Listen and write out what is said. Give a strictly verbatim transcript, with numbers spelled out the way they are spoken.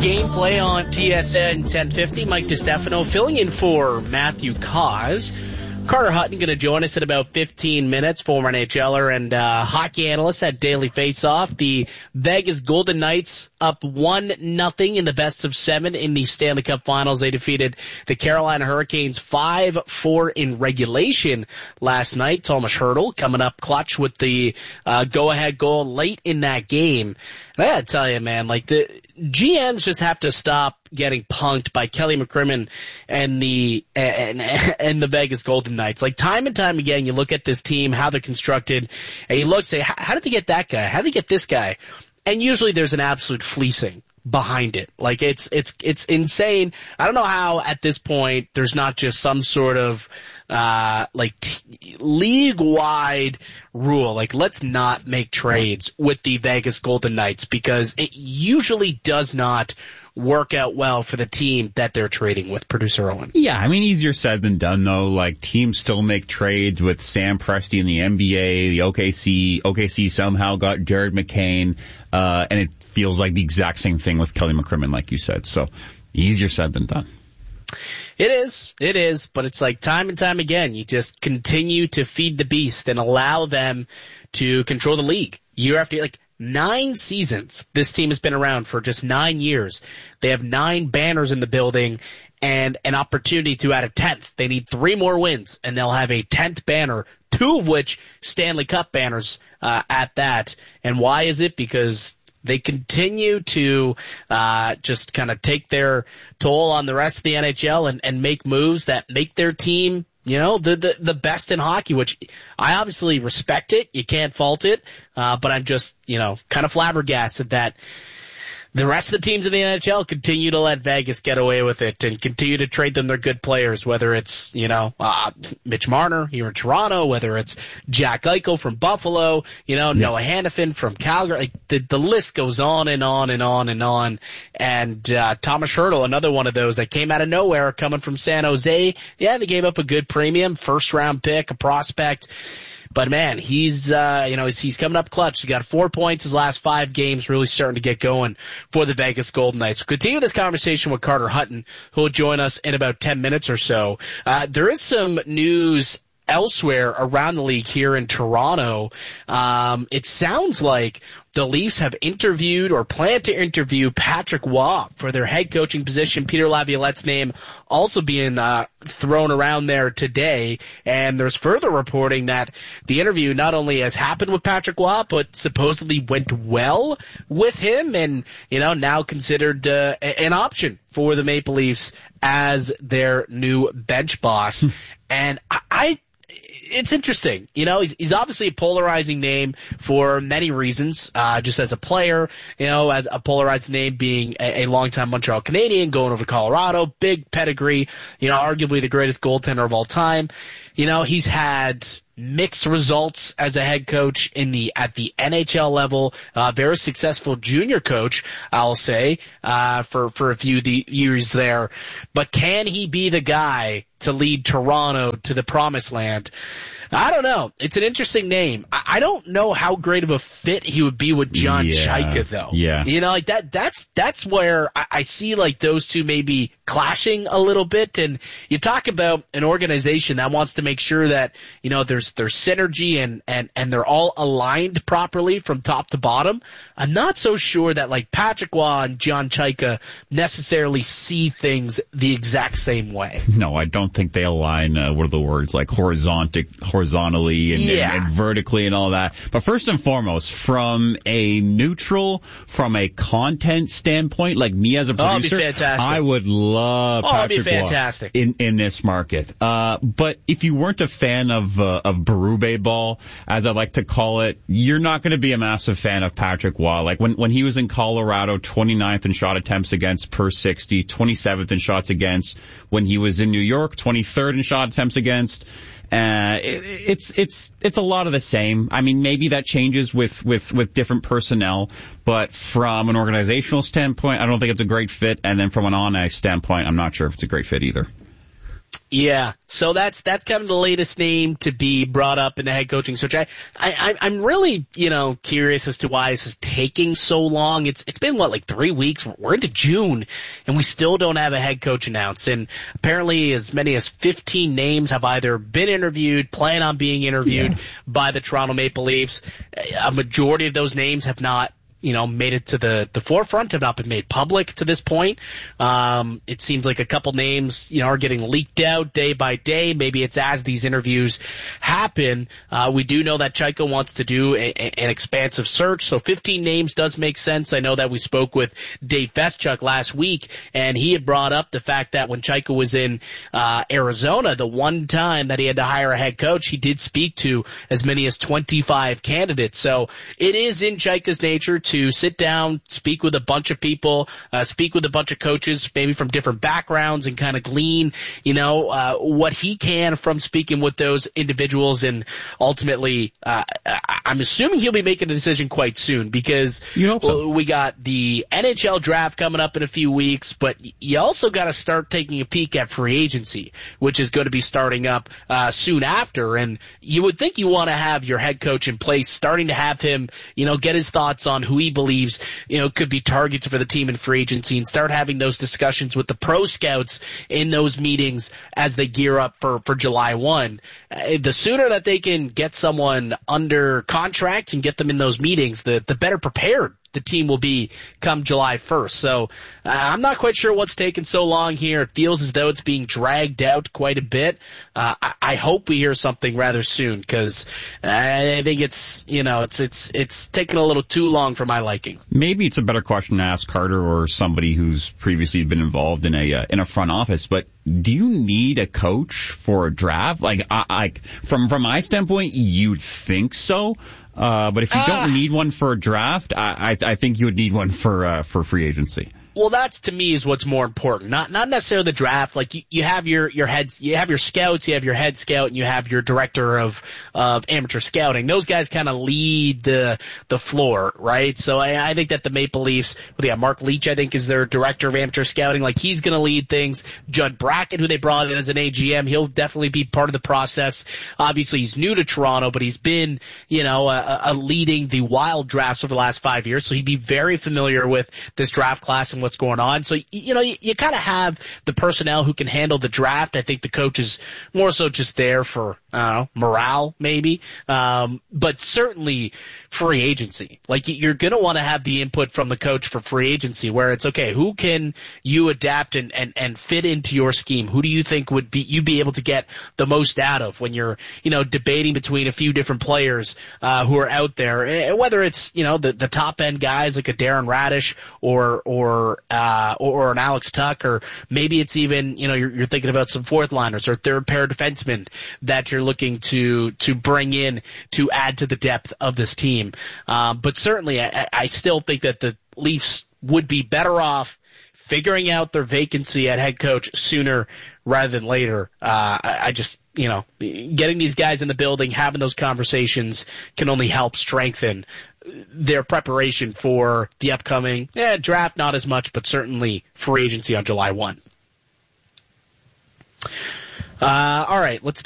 Gameplay on T S N ten fifty. Mike DiStefano filling in for Matthew Cause. Carter Hutton going to join us in about fifteen minutes, former NHLer and uh, hockey analyst at Daily Faceoff. The Vegas Golden Knights up one nothing in the best of seven in the Stanley Cup Finals. They defeated the Carolina Hurricanes five four in regulation last night. Thomas Hertl coming up clutch with the uh, go-ahead goal late in that game. And I gotta tell you, man, like the G Ms just have to stop getting punked by Kelly McCrimmon and the and and the Vegas Golden Knights. Like time and time again, you look at this team, how they're constructed, and you look, say, how did they get that guy? How did they get this guy? And usually there's an absolute fleecing behind it. Like it's it's it's insane. I don't know how at this point there's not just some sort of uh like t- league-wide rule, like let's not make trades with the Vegas Golden Knights, because it usually does not work out well for the team that they're trading with. Producer Owen. Yeah, I mean, easier said than done, though. Like, teams still make trades with Sam Presti in the N B A, the O K C. O K C somehow got Jared McCain, uh, and it feels like the exact same thing with Kelly McCrimmon, like you said. So, easier said than done. It is, it is, but it's like time and time again, you just continue to feed the beast and allow them to control the league year after year. Like, nine seasons this team has been around, for just nine years. They have nine banners in the building and an opportunity to add a tenth. They need three more wins, and they'll have a tenth banner, two of which Stanley Cup banners uh, at that. And why is it? Because they continue to uh just kind of take their toll on the rest of the N H L and, and make moves that make their team, you know, the, the the best in hockey, which I obviously respect it. You can't fault it. Uh but I'm just, you know, kind of flabbergasted that the rest of the teams in the N H L continue to let Vegas get away with it and continue to trade them their good players, whether it's, you know, uh, Mitch Marner here in Toronto, whether it's Jack Eichel from Buffalo, you know, yeah. Noah Hannafin from Calgary. Like, the, the list goes on and on and on and on. And uh, Thomas Hertl, another one of those that came out of nowhere, coming from San Jose. Yeah, they gave up a good premium, first-round pick, a prospect. But, man, he's, uh, you know, he's, he's coming up clutch. He got four points his last five games, really starting to get going for the Vegas Golden Knights. We'll continue this conversation with Carter Hutton, who will join us in about ten minutes or so. Uh, there is some news elsewhere around the league here in Toronto. Um, it sounds like the Leafs have interviewed or plan to interview Patrick Waugh for their head coaching position. Peter Laviolette's name also being uh, thrown around there today. And there's further reporting that the interview not only has happened with Patrick Waugh, but supposedly went well with him, and, you know, now considered uh, an option for the Maple Leafs as their new bench boss. And I, I it's interesting. You know, he's, he's obviously a polarizing name for many reasons, uh, just as a player, you know, as a polarizing name being a, a longtime Montreal Canadian, going over to Colorado, big pedigree, you know, arguably the greatest goaltender of all time. You know, he's had mixed results as a head coach in the at the N H L level. Uh, very successful junior coach, I'll say, uh, for for a few de- years there. But can he be the guy to lead Toronto to the promised land? I don't know. It's an interesting name. I, I don't know how great of a fit he would be with John yeah, Chayka, though. Yeah. You know, like that. That's that's where I, I see like those two maybe clashing a little bit. And you talk about an organization that wants to make sure that, you know, there's there's synergy and and and they're all aligned properly from top to bottom. I'm not so sure that like Patrick Waugh and John Chayka necessarily see things the exact same way. No, I don't think they align. Uh, what are the words, like horizontal, horizontally and, yeah. and, and vertically and all that. But first and foremost, from a neutral, from a content standpoint, like me as a producer, oh, I would love oh, Patrick be fantastic. Waugh in, in this market. Uh, but if you weren't a fan of uh, of Berube ball, as I like to call it, you're not going to be a massive fan of Patrick Waugh. Like when, when he was in Colorado, twenty-ninth in shot attempts against per sixty, twenty-seventh in shots against. When he was in New York, twenty-third in shot attempts against. Uh, it, it's, it's, it's a lot of the same. I mean, maybe that changes with, with, with different personnel, but from an organizational standpoint, I don't think it's a great fit. And then from an on-ice standpoint, I'm not sure if it's a great fit either. Yeah, so that's that's kind of the latest name to be brought up in the head coaching search. I, I I'm really you know curious as to why this is taking so long. It's it's been what like three weeks. We're into June, and we still don't have a head coach announced. And apparently, as many as fifteen names have either been interviewed, plan on being interviewed yeah. by the Toronto Maple Leafs. A majority of those names have not. You know, made it to the, the forefront, have not been made public to this point. Um, it seems like a couple names, you know, are getting leaked out day by day. Maybe it's as these interviews happen. Uh, we do know that Chaika wants to do a, a, an expansive search, so fifteen names does make sense. I know that we spoke with Dave Feschuk last week, and he had brought up the fact that when Chaika was in uh, Arizona, the one time that he had to hire a head coach, he did speak to as many as twenty-five candidates. So it is in Chaika's nature to to sit down, speak with a bunch of people, uh, speak with a bunch of coaches, maybe from different backgrounds, and kind of glean, you know, uh, what he can from speaking with those individuals. And ultimately, uh, I'm assuming he'll be making a decision quite soon because you hope so. We got the N H L draft coming up in a few weeks, but you also got to start taking a peek at free agency, which is going to be starting up uh, soon after. And you would think you want to have your head coach in place, starting to have him, you know, get his thoughts on who he believes, you know, could be targets for the team in free agency, and start having those discussions with the pro scouts in those meetings as they gear up for, for July first. Uh, the sooner that they can get someone under contract and get them in those meetings, the, the better prepared the team will be come July first. So uh, I'm not quite sure what's taken so long here. It feels as though it's being dragged out quite a bit. Uh, I, I hope we hear something rather soon because I think it's, you know, it's, it's, it's taken a little too long for my liking. Maybe it's a better question to ask Carter or somebody who's previously been involved in a, uh, in a front office, but do you need a coach for a draft? Like, I, I from, from my standpoint, you'd think so. Uh, but if you don't uh, need one for a draft, I, I, I think you would need one for, uh, for free agency. Well, that's to me is what's more important. Not not necessarily the draft. Like you, you have your your heads, you have your scouts, you have your head scout, and you have your director of of amateur scouting. Those guys kind of lead the the floor, right? So I, I think that the Maple Leafs, well, yeah, Mark Leach, I think, is their director of amateur scouting. Like he's going to lead things. Judd Brackett, who they brought in as an A G M, he'll definitely be part of the process. Obviously, he's new to Toronto, but he's been, you know, a, a leading the Wild drafts over the last five years, so he'd be very familiar with this draft class and what's going on. So, you know, you, you kind of have the personnel who can handle the draft. I think the coach is more so just there for, I don't know, morale maybe. Um, but certainly free agency. Like you're going to want to have the input from the coach for free agency where it's, okay, who can you adapt and, and, and fit into your scheme? Who do you think would be, you be able to get the most out of when you're, you know, debating between a few different players, uh, who are out there, whether it's, you know, the, the top end guys like a Darren Radish or, or, uh, Uh, or, or an Alex Tuck, or maybe it's even, you know, you're, you're thinking about some fourth liners or third pair defensemen that you're looking to to bring in to add to the depth of this team. Um, but certainly, I, I still think that the Leafs would be better off figuring out their vacancy at head coach sooner rather than later. Uh, I, I just, you know, getting these guys in the building, having those conversations can only help strengthen their preparation for the upcoming eh, draft, not as much, but certainly free agency on July first. Uh, all right, let's take